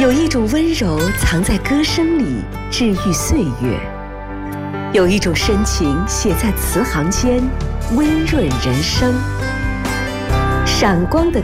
有一种温柔藏在歌声里，治愈岁月；有一种深情写在词行间，温润人生。闪光的